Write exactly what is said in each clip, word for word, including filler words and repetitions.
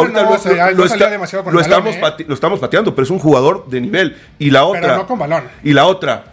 ahorita no, lo, o sea, lo, no está, demasiado con lo, el balón, estamos ¿eh? pate, lo estamos pateando, pero es un jugador de nivel. Y la otra. Pero no con balón. Y la otra.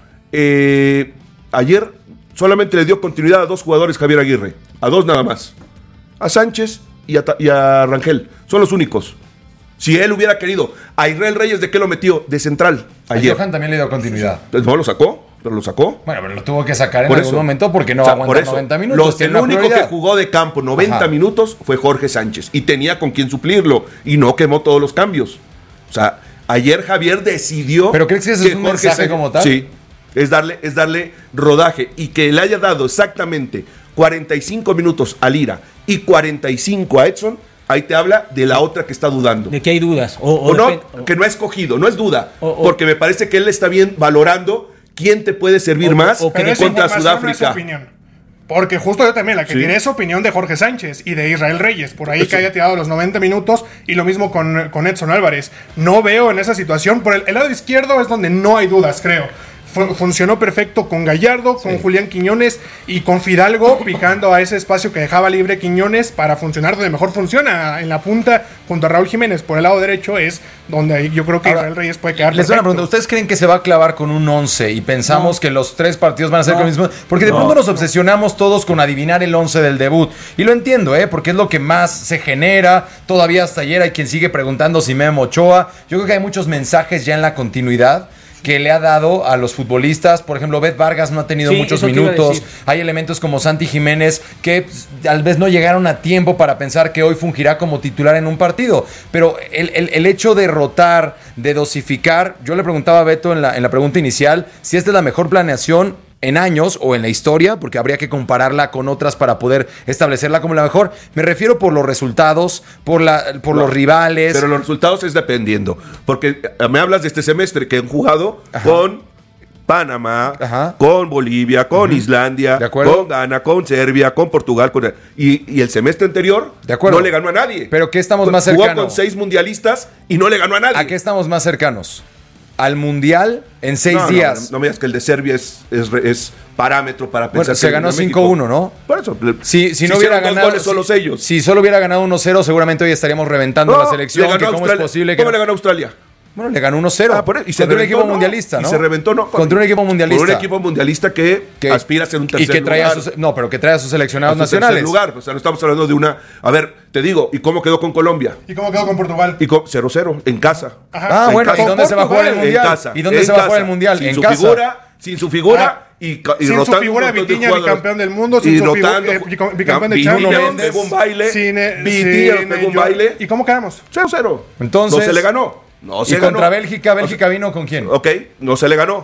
Eh, ayer solamente le dio continuidad a dos jugadores Javier Aguirre. A dos nada más. A Sánchez y a, y a Rangel. Son los únicos. Si él hubiera querido. A Israel Reyes, ¿de qué lo metió? De central. Ayer. A Johan también le dio continuidad. Pues no lo sacó, pero lo sacó. Bueno, pero lo tuvo que sacar en Por algún eso. momento porque no O sea, aguanta por eso, noventa minutos. Los, el único prioridad. que jugó de campo noventa Ajá. minutos fue Jorge Sánchez. Y tenía con quién suplirlo. Y no quemó todos los cambios. O sea, ayer Javier decidió. ¿Pero crees que ese que es un Jorge mensaje se... como tal? Sí. Es darle, es darle rodaje. Y que le haya dado exactamente cuarenta y cinco minutos a Lira y cuarenta y cinco a Edson. Ahí te habla de la otra que está dudando. De que hay dudas. O, o, o no, depend- que no ha escogido, no es duda. O, o, porque me parece que él está bien valorando quién te puede servir o, más o que Pero esa contra información Sudáfrica. No es opinión. Porque justo yo también, la que Sí. tiene esa opinión de Jorge Sánchez y de Israel Reyes, por ahí Eso. que haya tirado los noventa minutos, y lo mismo con, con Edson Álvarez. No veo en esa situación, por el, el lado izquierdo es donde no hay dudas, creo. Fu- funcionó perfecto con Gallardo, con Sí. Julián Quiñones y con Fidalgo picando a ese espacio que dejaba libre Quiñones para funcionar donde mejor funciona, en la punta junto a Raúl Jiménez. Por el lado derecho es donde yo creo que Ahora, Israel Reyes puede quedar Les doy una perfecto. pregunta. ¿Ustedes creen que se va a clavar con un once y pensamos No. que los tres partidos van a ser No. con el mismo? Porque de No. pronto nos obsesionamos todos con adivinar el once del debut. Y lo entiendo, ¿eh? Porque es lo que más se genera. Todavía hasta ayer hay quien sigue preguntando si Memo Ochoa. Yo creo que hay muchos mensajes ya en la continuidad que le ha dado a los futbolistas. Por ejemplo, Bet Vargas no ha tenido Sí, muchos eso te iba a minutos. decir. Hay elementos como Santi Jiménez que pues, tal vez no llegaron a tiempo para pensar que hoy fungirá como titular en un partido. Pero el, el, el hecho de rotar, de dosificar, yo le preguntaba a Beto en la, en la pregunta inicial si esta es la mejor planeación en años o en la historia, porque habría que compararla con otras para poder establecerla como la mejor. Me refiero por los resultados, por, la, por No, los rivales. Pero los resultados es dependiendo. Porque me hablas de este semestre que han jugado Ajá. con Panamá, Ajá. con Bolivia, con uh-huh. Islandia, ¿De acuerdo? con Ghana, con Serbia, con Portugal. Con... Y, y el semestre anterior ¿De acuerdo? no le ganó a nadie. ¿Pero qué estamos más Jugó cercanos? con seis mundialistas y no le ganó a nadie. ¿A qué estamos más cercanos? ¿Al Mundial en seis no, días? No, no, no me digas que el de Serbia es, es, es parámetro para pensar. Bueno, se que ganó en cinco uno, ¿no? Por eso. Si, si no si hubiera dos ganado. goles si, solos ellos. Si solo hubiera ganado uno cero, seguramente hoy estaríamos reventando No, la selección. le ganó Que ¿Cómo Australia. es posible que ¿Cómo no? le ganó a Australia? Bueno, le ganó uno cero. Ah, por eso. Y se contra un reventó, equipo ¿no? mundialista, ¿no? Y se reventó, ¿no? Contra un equipo mundialista. Con un equipo mundialista que, que aspira a ser un tercer y que trae lugar. A sus, no, pero que trae a sus seleccionados a su nacionales. tercer lugar. O sea, no estamos hablando de una... A ver, te digo, ¿y cómo quedó con Colombia? ¿Y cómo quedó con Portugal? Y con cero cero, en casa. Ajá. Ah, En bueno, casa. ¿y dónde se va a jugar el En mundial? casa. ¿Y dónde en se va a jugar casa. el mundial? Sin En su casa. figura, sin su figura Ah. y, ca- y Sin su rotando figura un montón de Vitiña, jugadores. bicampeón del mundo, sin y su figu- rotando, eh, bica- bicampeón de Vitiña Champions. nos pegó un baile. Sin, eh, Vitiña nos sin, pegó eh, un yo- baile. ¿Y cómo quedamos? cero cero. Entonces- No se le ganó. No y se contra ganó. Bélgica, ¿Bélgica O sea, vino con quién? Ok, no se le ganó.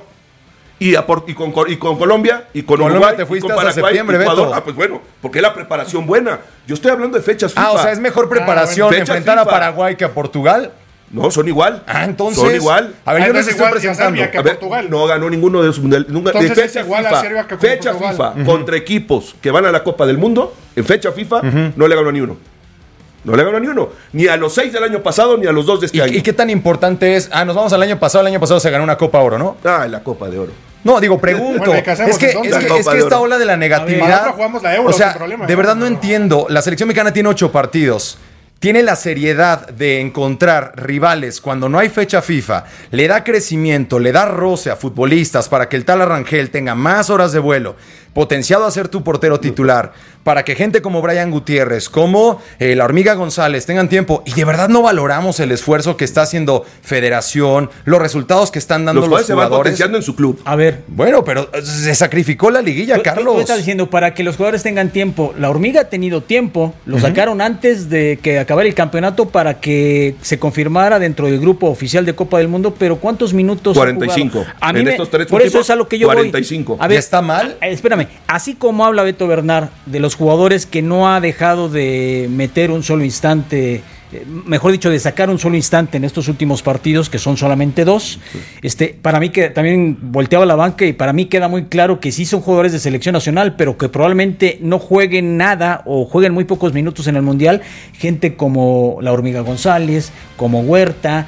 Y, a por- y, con, y con Colombia y con Colombia Uruguay te fuiste y con hasta Paraguay, septiembre, Ecuador. Beto. Ah, pues bueno, porque es la preparación buena. Yo estoy hablando de fechas FIFA. Ah, o sea, es mejor preparación Ah, bueno. enfrentar Fecha a FIFA. Paraguay que a Portugal. No, son igual. Ah, entonces. Son igual. A ver, Ah, yo les entonces estoy igual que a presentando. Serbia, que A ver, Portugal. no ganó ninguno de los mundiales. Nunca, de Entonces es fecha igual a FIFA, Serbia que con fecha Portugal. FIFA Uh-huh. contra equipos que van a la Copa del Mundo, en fecha FIFA, uh-huh. no le ganó a ni uno. No le ganó a ni uno. Ni a los seis del año pasado, ni a los dos de este ¿Y, año. ¿Y qué tan importante es? Ah, nos vamos al año pasado. El año pasado se ganó una Copa Oro, ¿no? Ah, la Copa de Oro. No, digo, pregunto. Bueno, ¿y qué hacemos es que, entonces? es que, La es Copa que de esta Oro. ola de la A ver, negatividad. nosotros jugamos la Euro o sea, sin problema, de ¿no? verdad no entiendo. La selección mexicana tiene ocho partidos. Tiene la seriedad de encontrar rivales cuando no hay fecha FIFA, le da crecimiento, le da roce a futbolistas para que el tal Arrangel tenga más horas de vuelo, potenciado a ser tu portero titular, para que gente como Brian Gutiérrez, como eh, la Hormiga González tengan tiempo. Y de verdad no valoramos el esfuerzo que está haciendo Federación, los resultados que están dando Los los, cuales se van jugadores. potenciando en su club. A ver, Bueno, pero se sacrificó la liguilla, tú- tú- Carlos. Tú estás diciendo para que los jugadores tengan tiempo. La Hormiga ha tenido tiempo. Lo sacaron antes de que acabara el campeonato para que se confirmara dentro del grupo oficial de Copa del Mundo. Pero ¿cuántos minutos? ha cuarenta y cinco. jugado? A mí En me- estos tres por eso últimos, es a lo que yo cuarenta y voy. cinco. A ver, ¿Y está mal? eh, espérame. Así como habla Beto Bernard de los jugadores que no ha dejado de meter un solo instante, eh, mejor dicho, de sacar un solo instante en estos últimos partidos, que son solamente dos. Este, para mí que también volteaba la banca y para mí queda muy claro que sí son jugadores de selección nacional, pero que probablemente no jueguen nada o jueguen muy pocos minutos en el Mundial. Gente como la Hormiga González, como Huerta.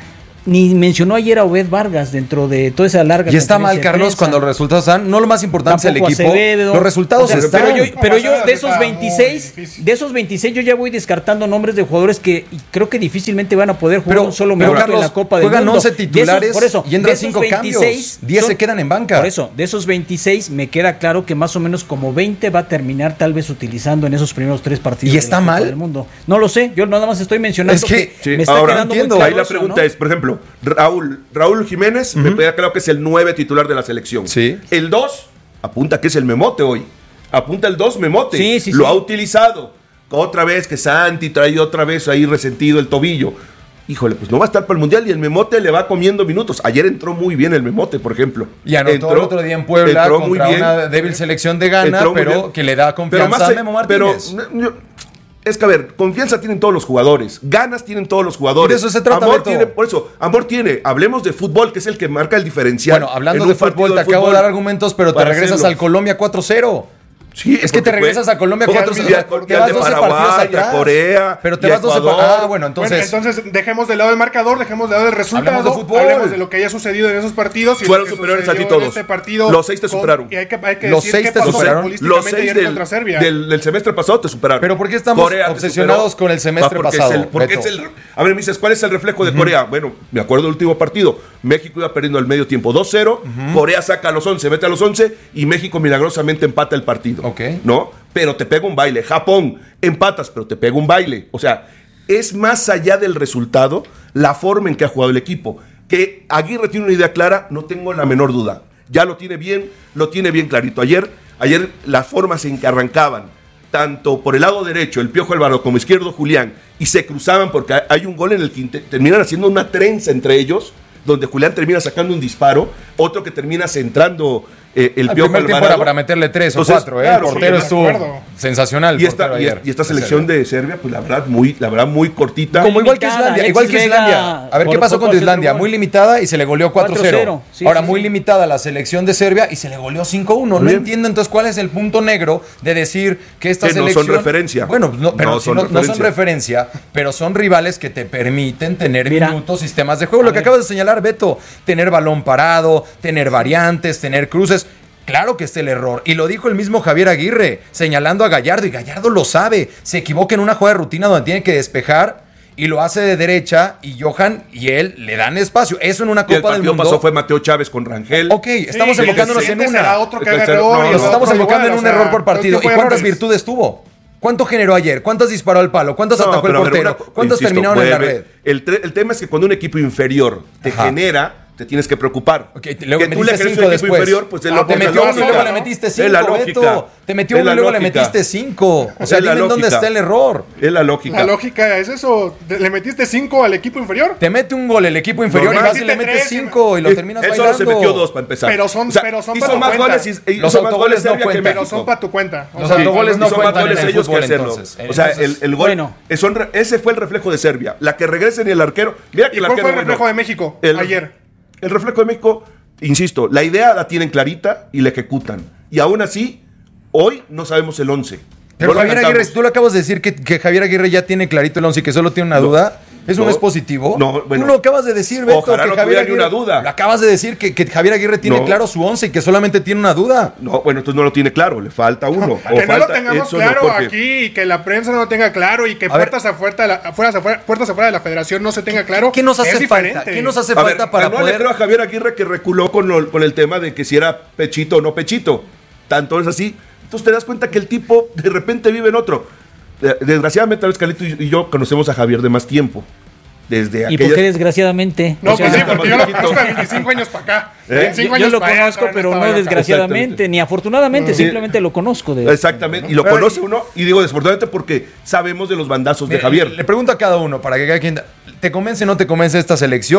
Ni mencionó ayer a Obed Vargas dentro de toda esa larga. Y está mal, Carlos, cuando los resultados están. No lo más importante es el equipo. Acevedo. Los resultados o sea, están. Pero yo, pero yo de esos veintiséis, de esos veintiséis, yo ya voy descartando nombres de jugadores que creo que difícilmente van a poder jugar pero, un solo minuto en la Copa del Mundo. Juegan once titulares esos, por eso, y entran cinco cambios. diez son, se quedan en banca. Por eso, de esos veintiséis, me queda claro que más o menos como veinte va a terminar tal vez utilizando en esos primeros tres partidos. ¿Y está de la mal? Copa del Mundo. No lo sé, yo nada más estoy mencionando es que, que sí, me está ahora, quedando entiendo. muy claro. Ahí la pregunta eso, ¿no? es, por ejemplo, Raúl Raúl Jiménez, uh-huh. me queda claro que es el nueve titular de la selección. Sí. El dos, apunta que es el Memote hoy. Apunta el dos Memote. Sí, sí, Lo sí. ha utilizado. Otra vez que Santi trae otra vez ahí resentido el tobillo. Híjole, pues no va a estar para el Mundial y el Memote le va comiendo minutos. Ayer entró muy bien el Memote, por ejemplo. Y anotó entró, el otro día en Puebla entró contra muy bien. una débil selección de Ghana, pero que le da confianza pero más, a Memo Martínez. Pero, es que, a ver, confianza tienen todos los jugadores, ganas tienen todos los jugadores. Y de eso se trata, Amor Beto. tiene, por eso, Amor tiene, hablemos de fútbol, que es el que marca el diferencial. Bueno, hablando en de un partido fútbol, te de acabo fútbol de dar argumentos, pero te regresas hacerlo. al Colombia cuatro cero. Sí, es que te regresas fue, a Colombia cuatro cero. Te vas doce partidos atrás. A Corea, pero te vas doce partidos. Ah, bueno, entonces. Bueno, entonces dejemos de lado el marcador, dejemos de lado el resultado. Hablemos de fútbol. Hablemos de lo que haya sucedido en esos partidos. Y fueron lo que superiores a ti sucedió todos. en este partido los seis te con, superaron. Y hay que, hay que los decir seis qué te pasó superaron. Los seis del, contra Serbia. Del, del semestre pasado te superaron. Pero ¿por qué estamos Corea obsesionados con el semestre ah, porque pasado? Es el, porque es el, a ver, me dices, ¿cuál es el reflejo de uh-huh. Corea? Bueno, me acuerdo del último partido. México iba perdiendo al medio tiempo dos cero. Uh-huh. Corea saca a los once, mete a los once. Y México milagrosamente empata el partido. Ok. ¿No? Pero te pega un baile. Japón, empatas, pero te pega un baile. O sea, es más allá del resultado la forma en que ha jugado el equipo. Que Aguirre tiene una idea clara, no tengo la menor duda. Ya lo tiene bien, lo tiene bien clarito. Ayer, ayer las formas en que arrancaban, tanto por el lado derecho, el Piojo Alvarado, como izquierdo Julián, y se cruzaban porque hay un gol en el que terminan haciendo una trenza entre ellos, donde Julián termina sacando un disparo, otro que termina centrando eh, el, el Piojo primer Alvarado. Era para meterle tres o Entonces, cuatro, ¿eh? Claro, el portero sí, estuvo sensacional. Y esta, y, y esta selección de Serbia, pues la verdad, muy, la verdad, muy cortita. Como igual que Islandia, Alexis igual que Islandia. Vega, A ver, ¿qué pasó con Islandia? Muy limitada y se le goleó cuatro cero. Sí, Ahora, sí, muy sí. limitada la selección de Serbia y se le goleó cinco uno. No entiendo entonces cuál es el punto negro de decir que esta que selección... no son referencia. Bueno, no, pero no, si son no, referencia. no son referencia, pero son rivales que te permiten tener Mira, minutos, sistemas de juego. Lo que ver. acabas de señalar, Beto, tener balón parado, tener variantes, tener cruces. Claro que está el error, y lo dijo el mismo Javier Aguirre, señalando a Gallardo, y Gallardo lo sabe, se equivoca en una jugada de rutina donde tiene que despejar, y lo hace de derecha, y Johan y él le dan espacio, eso en una Y el Copa del partido Mundo. pasó fue Mateo Chávez con Rangel. Ok, estamos Sí, enfocándonos el en siguiente una. será otro que haga Tercero, error, no, y no, Nos otro estamos enfocando igual, en un o sea, error por partido. todo ¿Y tipo de cuántas errores. virtudes tuvo? ¿Cuánto generó ayer? ¿Cuántas disparó al palo? ¿Cuántas No, atacó el pero a ver, portero? una- ¿Cuántas insisto, terminaron en la vuelve. red? El, tre- el tema es que cuando un equipo inferior te Ajá. genera, te tienes que preocupar. Ok, luego que me tú le metiste crees cinco un equipo después. inferior, pues es Ah, lo te Te es la metió uno y lógica. luego le metiste Es la cinco, lógica. Beto. Te metió Es uno la y luego le lógica. metiste cinco. O sea, Es la dime en dónde lógica. está el error. Es la lógica. La lógica es eso. ¿De- ¿Le metiste cinco al equipo inferior? Te mete un gol el equipo inferior Normal. y vas y le Metiste metes tres, cinco y lo Eh, terminas él bailando. solo se metió dos para empezar. Pero son- pero son hizo para tu más cuenta. goles y, hizo Los más autogoles goles no Serbia que cuentan. Pero México. son para tu cuenta. O Los sea, autogoles no hizo más cuentan goles en el ellos que fútbol, hacerlo. entonces. O sea, el, Entonces, el gol. bueno. son re- ese fue el reflejo de Serbia. La que regrese ni el arquero. Mira que ¿Y el cuál arquero. fue el bueno, reflejo de México el- ayer? El reflejo de México, insisto, la idea la tienen clarita y la ejecutan. Y aún así, hoy no sabemos el once. Pero No lo Javier cantamos. Aguirre, tú lo acabas de decir que, que Javier Aguirre ya tiene clarito el once y que solo tiene una No, duda. ¿Eso no, no, es positivo? no, bueno. Tú lo acabas de decir, Beto. Ojalá que no Javier tuviera ni una duda. Lo acabas de decir que, que Javier Aguirre tiene No. claro su once y que solamente tiene una duda. No, bueno, entonces no lo tiene claro, le falta uno. o Que no falta lo tengamos eso, no, claro porque- aquí y que la prensa no lo tenga claro y que A ver. puertas afuera, de la, afuera, afuera- puertas afuera de la federación no se tenga claro. ¿Qué nos hace es falta? diferente. ¿Qué nos hace A falta ver, para no poder...? le creo a Javier Aguirre que reculó con, lo- con el tema de que si era pechito o no pechito. Tanto es así. Entonces te das cuenta que el tipo de repente vive en otro. De- Desgraciadamente, tal vez Carlito y y yo conocemos a Javier de más tiempo. Desde ¿Y aquellas... por qué desgraciadamente? No, O sea, pues sí, porque yo lo Viejito. conozco de veinticinco años para acá. ¿Eh? veinticinco yo, yo años lo para allá, conozco, todavía pero estaba no yo acá. desgraciadamente, Exactamente. ni afortunadamente, Sí. simplemente lo conozco. De, Exactamente, y lo Pero- conoce uno, y digo desafortunadamente porque sabemos de los bandazos de Mira, Javier. Le pregunto a cada uno para que cada quien... ¿Te convence o no te convence esta selección?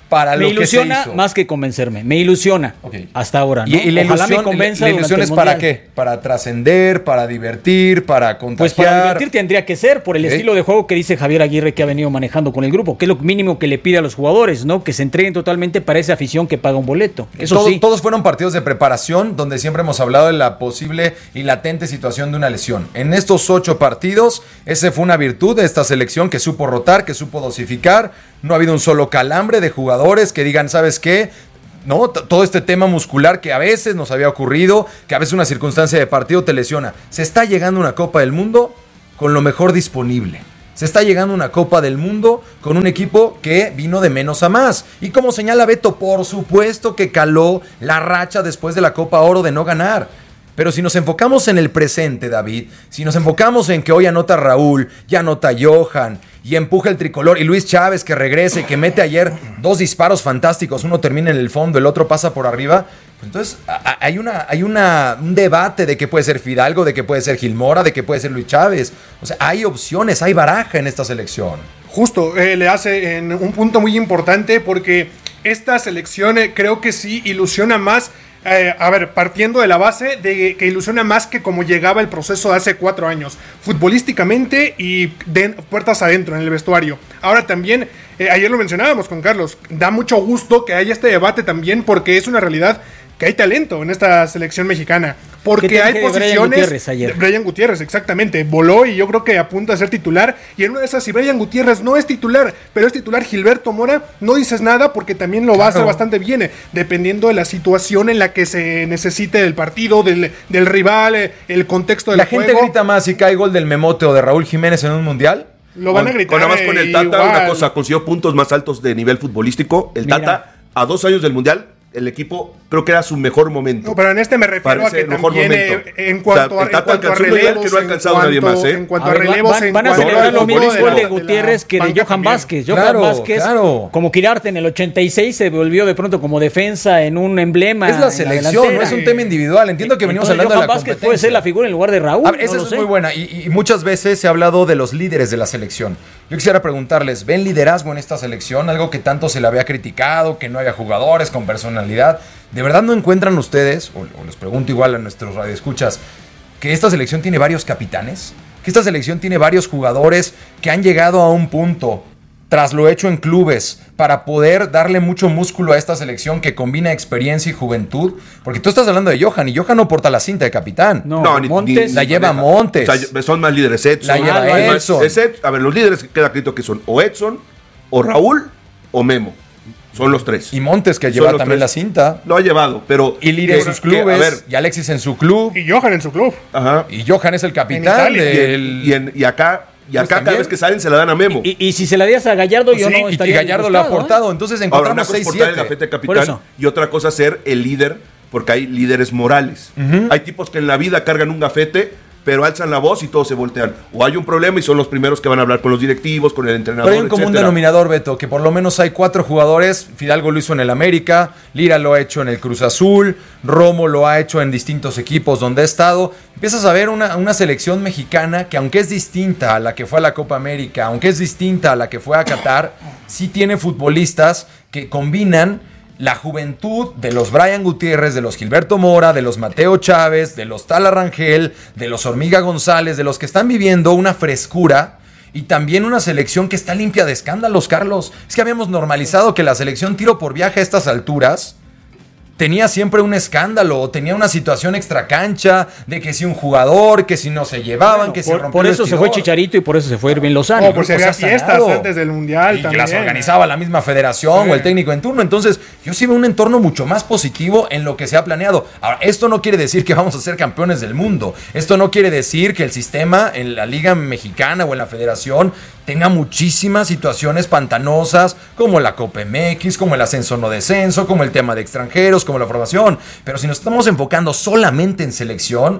para me lo que se ilusiona hizo. más que convencerme. Me ilusiona Okay. hasta ahora. ¿no? Y, y la Ojalá ilusión, me convenza la ilusión durante es el para Mundial. qué? Para trascender, para divertir, para contagiar. Pues para divertir tendría que ser por el Ok. estilo de juego que dice Javier Aguirre que ha venido manejando con el grupo, que es lo mínimo que le pide a los jugadores, ¿no? Que se entreguen totalmente para esa afición que paga un boleto. Eso Todo- sí. Todos fueron partidos de preparación donde siempre hemos hablado de la posible y latente situación de una lesión. En estos ocho partidos, esa fue una virtud de esta selección que supo rotar, que supo dosificar. No ha habido un solo calambre de jugadores que digan, ¿sabes qué? No, T- todo este tema muscular que a veces nos había ocurrido, que a veces una circunstancia de partido te lesiona. Se está llegando a una Copa del Mundo con lo mejor disponible. Se está llegando a una Copa del Mundo con un equipo que vino de menos a más. Y como señala Beto, por supuesto que caló la racha después de la Copa Oro de no ganar. Pero si nos enfocamos en el presente, David, si nos enfocamos en que hoy anota Raúl, ya anota Johan, y empuja el tricolor, y Luis Chávez que regresa y que mete ayer dos disparos fantásticos, uno termina en el fondo, el otro pasa por arriba, pues entonces a- a- hay, una, hay una, un debate de que puede ser Fidalgo, de que puede ser Gilmora, de que puede ser Luis Chávez. O sea, hay opciones, hay baraja en esta selección. Justo, eh, le hace en un punto muy importante porque esta selección eh, creo que sí ilusiona más. Eh, a ver, partiendo de la base de que ilusiona más que como llegaba el proceso de hace cuatro años, futbolísticamente y de puertas adentro en el vestuario. Ahora también, eh, ayer lo mencionábamos con Carlos, da mucho gusto que haya este debate también porque es una realidad que hay talento en esta selección mexicana. Porque ¿Qué te hay dije de Brian posiciones. Gutiérrez ayer? de Brian Gutiérrez, exactamente. Voló y yo creo que apunta a ser titular. Y en una de esas, si Brian Gutiérrez no es titular, pero es titular Gilberto Mora, no dices nada porque también lo va a hacer Claro. bastante bien, eh, dependiendo de la situación en la que se necesite del partido, del, del rival, eh, el contexto del La gente juego. grita más si cae gol del Memote o de Raúl Jiménez en un mundial. Lo van a Con- gritar. Con nada más con el eh, Tata, igual. una cosa, consiguió puntos más altos de nivel futbolístico. El Mira. Tata, a dos años del Mundial, el equipo creo que era su mejor momento. No, pero en este me refiero Parece a que el mejor también eh, momento. en cuanto O sea, a, el Tata en cuanto a alcanzó un nivel relevos, que no ha en alcanzado cuanto- nadie más, ¿eh? en cuanto A a ver, relevos, van, en van a cuanto celebrar a lo mismo futbolístico. gol de la Gutiérrez que de banca Johan también. Vázquez. Johan Claro, Vázquez, claro. como Quirarte en el ochenta y seis, se volvió de pronto como defensa en un emblema. Es la en selección, no delantera. es un tema individual. Entiendo que venimos Entonces, hablando Johan de la Vázquez competencia. puede ser la figura en lugar de Raúl. A ver, esa no lo es sé. muy buena y, y muchas veces se ha hablado de los líderes de la selección. Yo quisiera preguntarles, ¿ven liderazgo en esta selección? Algo que tanto se le había criticado, que no haya jugadores con personalidad. ¿De verdad no encuentran ustedes, o, o les pregunto igual a nuestros radioescuchas, que esta selección tiene varios capitanes? Que esta selección tiene varios jugadores que han llegado a un punto, tras lo hecho en clubes, para poder darle mucho músculo a esta selección que combina experiencia y juventud. Porque tú estás hablando de Johan y Johan no porta la cinta de capitán. No, ni- Montes. ni- La ni lleva maneja. Montes. O sea, son más líderes Edson. La lleva Es más, Edson. es Ed- a ver, los líderes que queda escrito que son o Edson, o Raúl, o Memo. Son los tres. Y Montes, que Son lleva los también tres. la cinta. Lo ha llevado, pero... Y Lira en que- sus que, clubes. a ver, Y Alexis en su club. Y Johan en su club. ajá. Y Johan es el capitán Italia. Y, del... en- y en- y acá, y Pues acá cada también. vez que salen se la dan a Memo. Y, y si se la dieras a Gallardo, yo Sí, no y, estaría y Gallardo lo ha disgustado, ¿eh? aportado. Entonces Ahora, una encontramos cosa es seis portar el siete. gafete de Por capitán eso. y otra cosa ser el líder, porque hay líderes morales. Hay tipos que en la vida cargan un gafete, pero alzan la voz y todos se voltean. O hay un problema y son los primeros que van a hablar con los directivos, con el entrenador, Pero hay un común etcétera. denominador, Beto, que por lo menos hay cuatro jugadores. Fidalgo lo hizo en el América, Lira lo ha hecho en el Cruz Azul, Romo lo ha hecho en distintos equipos donde ha estado. Empiezas a ver una, una selección mexicana que, aunque es distinta a la que fue a la Copa América, aunque es distinta a la que fue a Qatar, sí tiene futbolistas que combinan la juventud de los Brian Gutiérrez, de los Gilberto Mora, de los Mateo Chávez, de los Tala Rangel, de los Hormiga González, de los que están viviendo una frescura y también una selección que está limpia de escándalos, Carlos. Es que habíamos normalizado que la selección tiro por viaje a estas alturas tenía siempre un escándalo, o tenía una situación extracancha de que si un jugador, que si no se llevaban, Bueno, que si por, rompió por el eso se vestidor. fue Chicharito y por eso se fue Irving Lozano. O por si O sea, había fiestas sanado. antes del Mundial Y también. las organizaba la misma federación Sí. o el técnico en turno. Entonces, yo sí veo un entorno mucho más positivo en lo que se ha planeado. Ahora, esto no quiere decir que vamos a ser campeones del mundo. Esto no quiere decir que el sistema en la Liga Mexicana o en la Federación tenga muchísimas situaciones pantanosas, como la Copa M X, como el ascenso no descenso, como el tema de extranjeros, como la formación. Pero si nos estamos enfocando solamente en selección,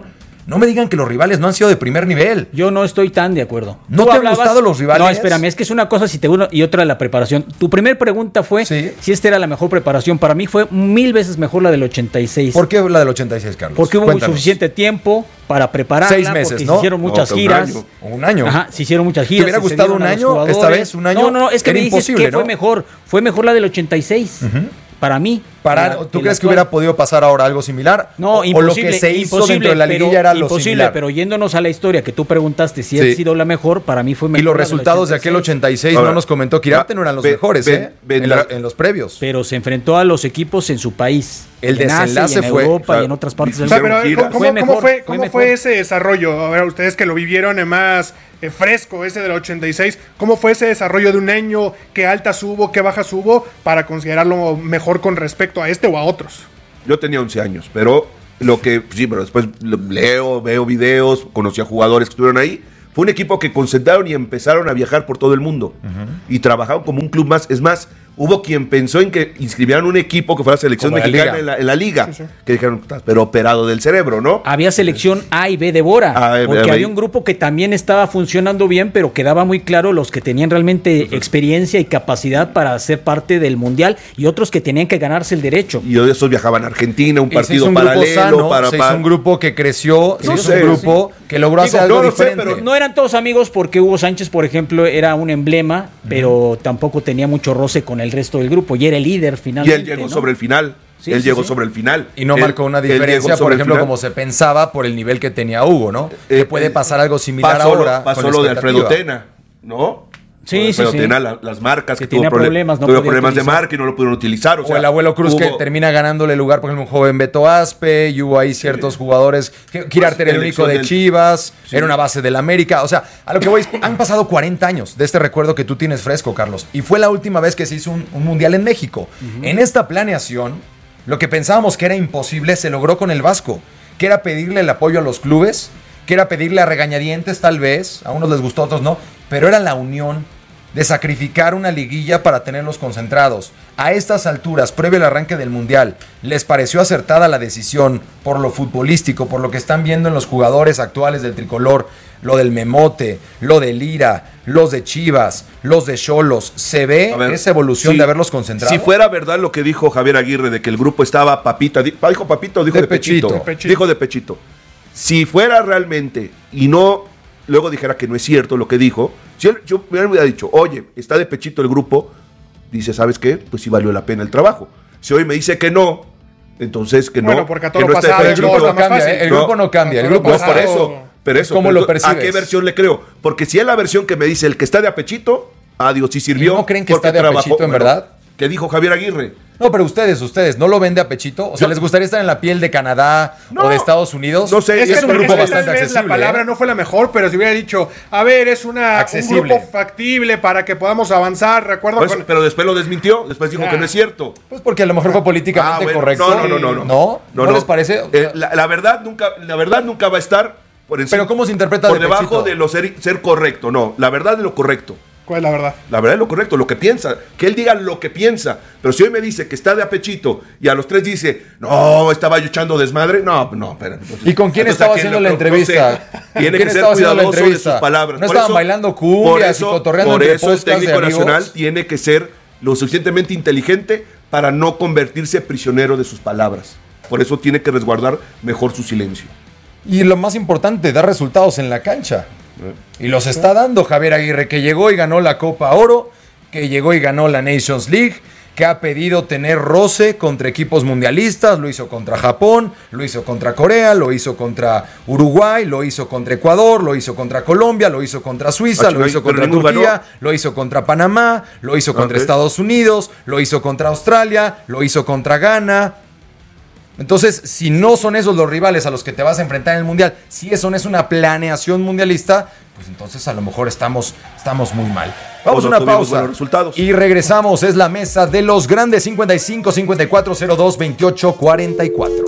No me digan que los rivales no han sido de primer nivel. Yo no estoy tan de acuerdo. ¿No te han gustado los rivales? No, espérame, es que es una cosa si te uno y otra la preparación. Tu primer pregunta fue sí. si esta era la mejor preparación. Para mí fue mil veces mejor la del ochenta y seis. ¿Por qué la del ochenta y seis, Carlos? Porque hubo Cuéntanos. suficiente tiempo para prepararla. Seis meses, porque ¿no? se hicieron muchas No, un giras. año. Un año. Ajá, se hicieron muchas giras. ¿Te hubiera se gustado cedieron un a los año? jugadores. Esta vez, un año. No, no, no, es que Era me dices imposible, que ¿no? fue mejor. Fue mejor la del ochenta y seis. Uh-huh. Para mí. Para, La- ¿Tú el crees que actual. hubiera podido pasar ahora algo similar? No, o, imposible. o lo que se hizo imposible, dentro de la liguilla pero, era lo imposible, similar. pero yéndonos a la historia que tú preguntaste si Sí. ha sido la mejor, para mí fue mejor. Y los la del resultados de aquel ochenta y seis Ahora, no nos comentó Quirarte, no eran los ve- mejores, ve- ¿eh? ve- en, la- en los previos. Pero se enfrentó a los equipos en su país. El en Asia, desenlace y en fue- Europa o sea, y en otras partes O del sea, hicieron pero giras. ¿cómo, Fue cómo mejor, fue, fue cómo mejor. fue ese desarrollo? A ver, ustedes que lo vivieron eh, más eh, fresco, ese del ochenta y seis, ¿cómo fue ese desarrollo de un año? ¿Qué altas hubo, qué bajas hubo para considerarlo mejor con respecto a este o a otros? Yo tenía once años, pero lo que, sí, pero después lo- leo, veo videos, conocí a jugadores que estuvieron ahí. Fue un equipo que concentraron y empezaron a viajar por todo el mundo. Y trabajaron como un club más. Es más, hubo quien pensó en que inscribieran un equipo que fuera selección Como la mexicana liga. en la, en la liga. Sí, sí. Que dijeron, "Estás pero operado del cerebro, ¿no?" Había selección A y B de Bora, A, B, porque B. había un grupo que también estaba funcionando bien, pero quedaba muy claro los que tenían realmente experiencia y capacidad para ser parte del Mundial y otros que tenían que ganarse el derecho. Y esos viajaban a Argentina, un Y se partido hizo un grupo paralelo. sano, para, se para- hizo un grupo que creció, se No hizo sé, un grupo que logró Digo, hacer algo no lo sé, diferente. pero No eran todos amigos porque Hugo Sánchez, por ejemplo, era un emblema, pero tampoco tenía mucho roce con el resto del grupo y era el líder Y finalmente. él llegó ¿no? sobre el final. Sí, él sí, llegó sí. sobre el final. Y no Él- marcó una él llegó diferencia, sobre por el ejemplo, final. como se pensaba por el nivel que tenía Hugo, ¿no? Eh, que puede eh, pasar algo similar pasó ahora. Lo, pasó con la lo de Alfredo expectativa. Tena, ¿no? Sí, Lo de sí, Alfredo sí. Tena, la- las marcas Que que, tuvo tenía problem- problemas, no tuvo podía problemas de utilizar. marca y no lo pudieron utilizar. O, O sea, el abuelo Cruz que hubo- termina ganándole lugar, por ejemplo, un joven Beto Aspe, y hubo ahí ciertos jugadores. que- Quirarte era el único de elección del- Chivas, Sí. era una base del América. O sea, a lo que voy es, han pasado cuarenta años de este recuerdo que tú tienes fresco, Carlos. Y fue la última vez que se hizo un, un mundial en México. En esta planeación, lo que pensábamos que era imposible se logró con el Vasco, que era pedirle el apoyo a los clubes, que era pedirle a regañadientes tal vez, a unos les gustó, a otros no, pero era la unión de sacrificar una liguilla para tenerlos concentrados. A estas alturas, previo al arranque del Mundial, ¿les pareció acertada la decisión por lo futbolístico, por lo que están viendo en los jugadores actuales del tricolor? Lo del Memote, lo de Lira, los de Chivas, los de Xolos. ¿Se ve A ver, esa evolución si- de haberlos concentrado? Si fuera verdad lo que dijo Javier Aguirre de que el grupo estaba papita, di- ¿dijo papito o dijo De de, pechito? pechito. Pechito. Dijo de pechito. Si fuera realmente y no luego dijera que no es cierto lo que dijo, si él, yo me hubiera dicho, oye, está de pechito el grupo, dice, ¿sabes qué? Pues sí valió la pena el trabajo. Si hoy me dice que no, entonces que Bueno, no. porque a que todo no lo esté de pasado, el pechito. grupo todo no está más cambia, fácil. ¿eh? el No, grupo no cambia, el todo lo grupo No, está por pasado. eso, pero eso. ¿Cómo pero lo entonces, ¿a qué percibes? versión le creo? Porque si es la versión que me dice el que está de apechito, adiós, sí sirvió. ¿Y no creen que porque está de apechito, en verdad? ¿Qué dijo Javier Aguirre? No, pero ustedes, ustedes, ¿no lo ven de a pechito? O sea, Yo- ¿les gustaría estar en la piel de Canadá No. o de Estados Unidos? No sé, Es, es que, un grupo es que bastante tal vez accesible. la palabra ¿eh? no fue la mejor, pero si hubiera dicho, a ver, es una, un Accesible. grupo factible para que podamos avanzar. Recuerdo Por eso, con- pero después lo desmintió, después dijo Ya. que no es cierto. Pues porque a lo mejor fue políticamente Ah, bueno, correcto. No, no, no, no. ¿No? ¿No, les parece? O sea, Eh, la, la verdad nunca, la verdad nunca va a estar por encima. Pero ¿cómo se interpreta por de debajo pechito? de lo ser, ser correcto? No, la verdad es lo correcto. ¿Cuál es la verdad? La verdad es lo correcto, lo que piensa. Que él diga lo que piensa. Pero si hoy me dice que está de apechito y a los tres dice, no, estaba yo echando desmadre. No, no, espera. entonces- ¿Y con quién entonces, estaba ¿a quién haciendo le- la no sé. entrevista? ¿Con Tiene quién que ser estaba haciendo la cuidadoso de entrevista? sus palabras. No Por estaban eso- bailando cumbias por y eso- cotorreando Por entre eso el podcast de técnico amigos. nacional tiene que ser lo suficientemente inteligente para no convertirse prisionero de sus palabras. Por eso tiene que resguardar mejor su silencio. Y lo más importante, dar resultados en la cancha. Y los está dando Javier Aguirre, que llegó y ganó la Copa Oro, que llegó y ganó la Nations League, que ha pedido tener roce contra equipos mundialistas, lo hizo contra Japón, lo hizo contra Corea, lo hizo contra Uruguay, lo hizo contra Ecuador, lo hizo contra Colombia, lo hizo contra Suiza, Ah, lo hizo pero contra ninguno Turquía, ganó. lo hizo contra Panamá, lo hizo contra Ok. Estados Unidos, lo hizo contra Australia, lo hizo contra Ghana. Entonces, si no son esos los rivales a los que te vas a enfrentar en el Mundial, si eso no es una planeación mundialista, pues entonces a lo mejor estamos, estamos muy mal. Vamos O a no una tuvimos pausa buenos resultados. y regresamos. Es la mesa de los grandes. Cincuenta y cinco, cincuenta y cuatro, cero dos, veintiocho, cuarenta y cuatro.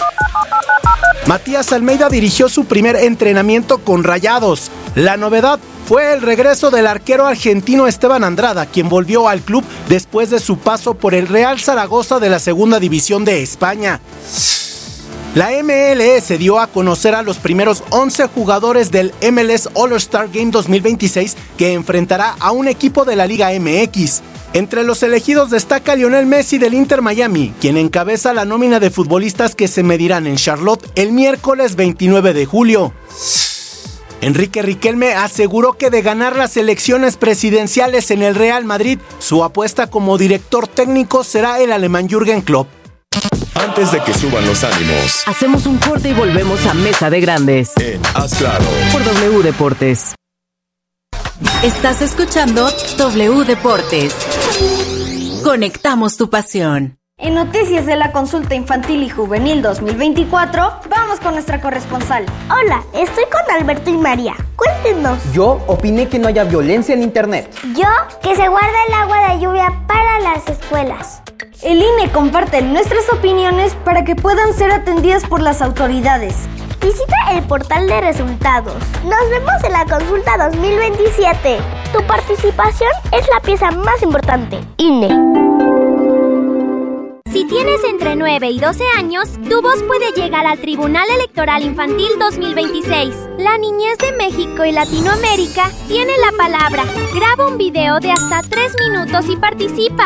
Matías Almeida dirigió su primer entrenamiento con Rayados. La novedad fue el regreso del arquero argentino Esteban Andrada, quien volvió al club después de su paso por el Real Zaragoza de la Segunda División de España. La M L S dio a conocer a los primeros once jugadores del M L S All-Star Game dos mil veintiséis que enfrentará a un equipo de la Liga M X. Entre los elegidos destaca Lionel Messi del Inter Miami, quien encabeza la nómina de futbolistas que se medirán en Charlotte el miércoles veintinueve de julio. Enrique Riquelme aseguró que de ganar las elecciones presidenciales en el Real Madrid, su apuesta como director técnico será el alemán Jürgen Klopp. Antes de que suban los ánimos, hacemos un corte y volvemos a Mesa de Grandes en Haz Claro por W Deportes. Estás escuchando W Deportes. Conectamos tu pasión. En noticias de la consulta infantil y juvenil dos mil veinticuatro, vamos con nuestra corresponsal. Hola, estoy con Alberto y María. Cuéntenos. Yo opiné que no haya violencia en internet. Yo, que se guarda el agua de lluvia para las escuelas. El I N E comparte nuestras opiniones para que puedan ser atendidas por las autoridades. Visita el portal de resultados. Nos vemos en la consulta dos mil veintisiete. Tu participación es la pieza más importante. I N E. Si tienes entre nueve y doce años, tu voz puede llegar al Tribunal Electoral Infantil dos mil veintiséis. La niñez de México y Latinoamérica tiene la palabra. Graba un video de hasta tres minutos y participa.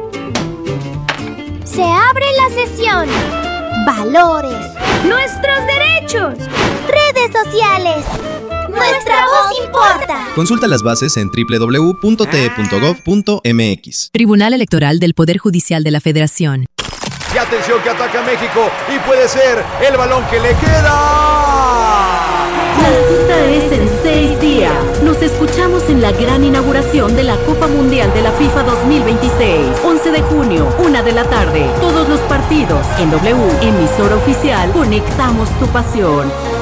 Se abre la sesión. Valores. Nuestros derechos. Redes sociales. Nuestra voz importa. Consulta las bases en doble u doble u doble u punto t e punto gov punto m x. Tribunal Electoral del Poder Judicial de la Federación. Y atención que ataca México y puede ser el balón que le queda. La cita es en seis días. Nos escuchamos en la gran inauguración de la Copa Mundial de la FIFA dos mil veintiséis. once de junio, una de la tarde. Todos los partidos en W, emisora oficial. Conectamos tu pasión.